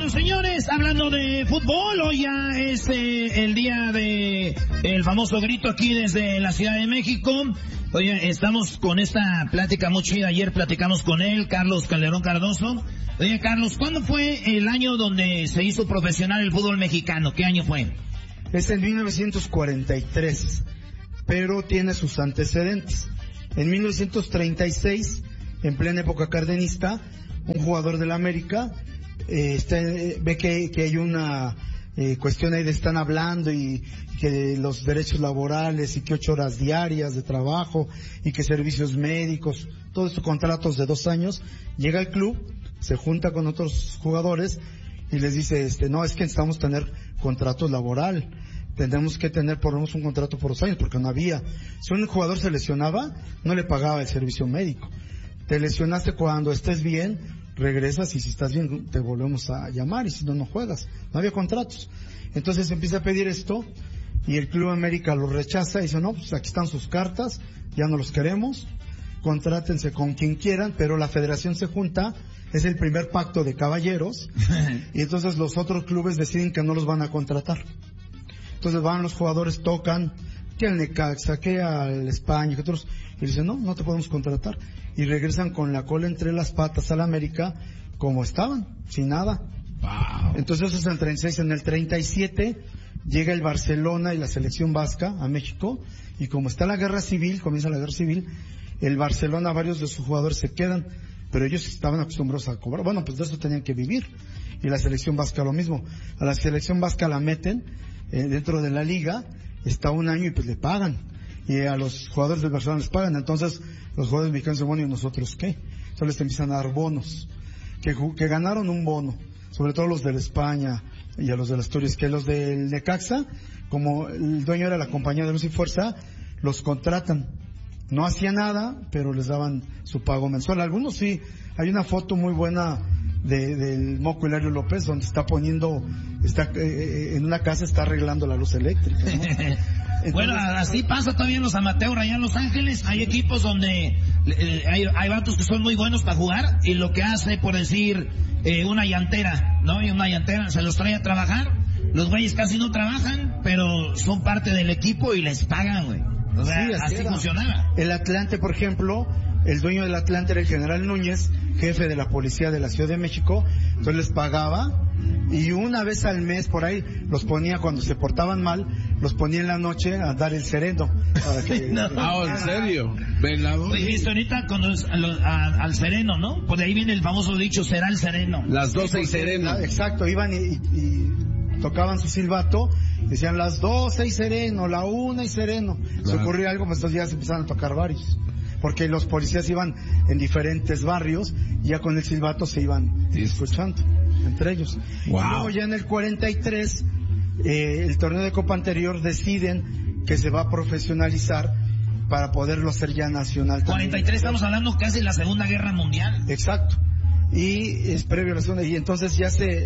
Bueno, señores, hablando de fútbol, hoy ya es el día de el famoso grito aquí desde la Ciudad de México. Oye, estamos con esta plática muy chida. Ayer platicamos con él, Carlos Calderón Cardoso. Oye, Carlos, ¿cuándo fue el año donde se hizo profesional el fútbol mexicano? ¿Qué año fue? Es en 1943, pero tiene sus antecedentes. En 1936, en plena época cardenista, un jugador del América ve que hay una cuestión ahí de están hablando y que los derechos laborales y que 8 horas diarias de trabajo y que servicios médicos, todos estos contratos de 2 años. Llega al club, se junta con otros jugadores y les dice, no, es que necesitamos tener contrato laboral, tenemos que tener por lo menos un contrato por 2 años, porque no había. Si un jugador se lesionaba, no le pagaba el servicio médico. Te lesionaste, cuando estés bien, regresas y si estás bien te volvemos a llamar, y si no, no juegas. No había contratos. Entonces empieza a pedir esto y el Club América lo rechaza y dice, no, pues aquí están sus cartas, ya no los queremos, contrátense con quien quieran, pero la federación se junta, es el primer pacto de caballeros, y entonces los otros clubes deciden que no los van a contratar. Entonces van los jugadores, tocan, que al Necaxa, que al España, que otros, y dicen, no te podemos contratar. Y regresan con la cola entre las patas al América, como estaban, sin nada. Wow. Entonces eso es en el 36. En el 37 llega el Barcelona y la selección vasca a México, y como está la guerra civil, comienza la guerra civil, el Barcelona, varios de sus jugadores se quedan, pero ellos estaban acostumbrados a cobrar. Bueno, pues de eso tenían que vivir. Y la selección vasca lo mismo. A la selección vasca la meten dentro de la liga, está 1 año y pues le pagan. Y a los jugadores del Barcelona les pagan. Entonces los jugadores mexicanos dicen, bueno, ¿y nosotros qué? Entonces les empiezan a dar bonos. Que ganaron un bono, sobre todo los de España y a los de Asturias, que los del Necaxa, como el dueño era la compañía de Luz y Fuerza, los contratan. No hacía nada, pero les daban su pago mensual. Algunos sí. Hay una foto muy buena del Moco Hilario López, donde está en una casa, está arreglando la luz eléctrica, ¿no? Entonces, bueno, así pasa todavía en los amateurs allá en Los Ángeles. Hay equipos donde hay vatos que son muy buenos para jugar, y lo que hace, por decir, una llantera, ¿no? Y una llantera se los trae a trabajar. Los güeyes casi no trabajan, pero son parte del equipo y les pagan, güey. O sea, sí, así funcionaba. El Atlante, por ejemplo, el dueño del Atlante era el general Núñez, jefe de la policía de la Ciudad de México. Entonces les pagaba, y una vez al mes por ahí los ponía, cuando se portaban mal, los ponía en la noche a dar el sereno para que... No, ¿en serio? ¿Velador? Dijiste ahorita al sereno, ¿no? Por ahí viene el famoso dicho, será el sereno. Las 12 y sereno. Exacto, iban y tocaban su silbato, decían las 12 y sereno, la 1 y sereno. Claro. Se ocurrió algo, pues estos días empezaron a tocar varios, porque los policías iban en diferentes barrios y ya con el silbato se iban escuchando entre ellos. Wow. Y luego ya en el 43, el torneo de Copa anterior, deciden que se va a profesionalizar para poderlo hacer ya nacional. 43, estamos hablando casi de la Segunda Guerra Mundial. Exacto. Y es previo a la segunda, y entonces ya se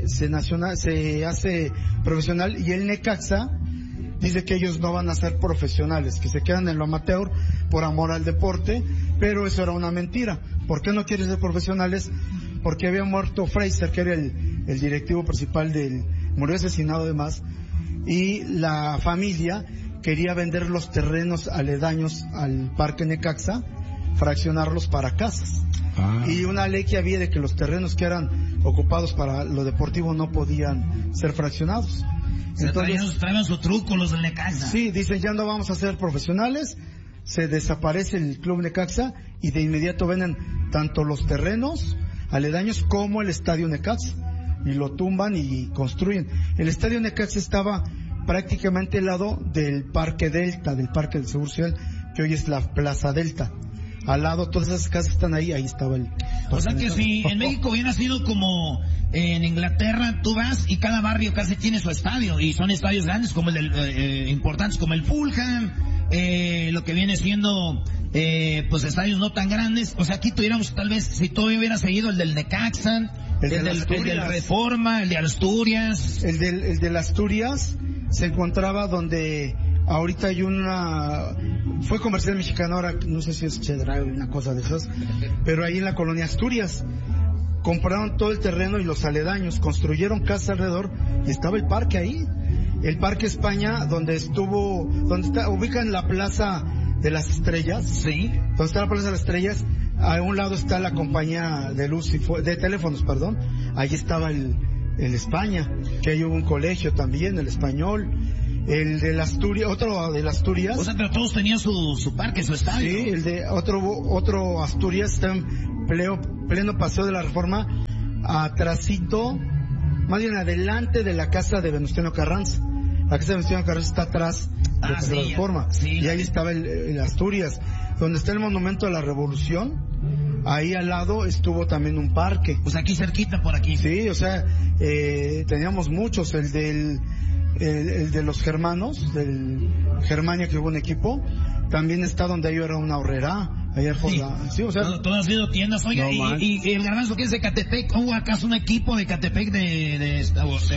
hace profesional, y el Necaxa dice que ellos no van a ser profesionales, que se quedan en lo amateur por amor al deporte, pero eso era una mentira. ¿Por qué no quieren ser profesionales? Porque había muerto Fraser, que era el directivo principal murió asesinado además, y la familia quería vender los terrenos aledaños al Parque Necaxa, fraccionarlos para casas. Y una ley que había de que los terrenos que eran ocupados para lo deportivo no podían ser fraccionados. Entonces traían su truco los del Necaxa. Sí, dicen, ya no vamos a ser profesionales, se desaparece el Club Necaxa, y de inmediato venden tanto los terrenos aledaños como el Estadio Necaxa, y lo tumban y construyen. El Estadio Necaxa estaba prácticamente al lado del Parque Delta, del Parque del Seguro Social, que hoy es la Plaza Delta. Al lado, todas esas casas están ahí estaba el... O sea que si en México hubiera sido como en Inglaterra, tú vas y cada barrio casi tiene su estadio, y son estadios grandes como importantes como el Fulham, lo que viene siendo pues estadios no tan grandes. O sea, aquí tuviéramos tal vez, si todo hubiera seguido el del Necaxa, el del Reforma, el de Asturias. El del Asturias se encontraba donde ahorita hay fue Comercial Mexicano, ahora no sé si es Chedraui, una cosa de esas, pero ahí en la colonia Asturias, compraron todo el terreno y los aledaños, construyeron casas alrededor y estaba el parque ahí. El Parque España, donde ubican la Plaza de las Estrellas. Sí. Donde está la Plaza de las Estrellas, a un lado está la compañía de luz de teléfonos, perdón. Ahí estaba el España, que ahí hubo un colegio también, el Español. El de Asturias, otro de las Asturias. O sea, pero todos tenían su parque, su estadio. Sí, el de otro Asturias está en pleno Paseo de la Reforma, atrasito, más bien adelante de la casa de Venustiano Carranza. La casa de Venustiano Carranza está atrás de la Reforma. Sí, y ahí estaba el Asturias, donde está el Monumento a la Revolución. Ahí al lado estuvo también un parque. Pues aquí cerquita, por aquí. Sí, o sea, teníamos muchos, el de los germanos, del Germania, que hubo un equipo, también está donde ahí era una horrera, allá por sí, o sea, todo ha sido tiendas, oiga, y el Garbanzo que es de Catepec, ¿hubo acaso un equipo de Catepec de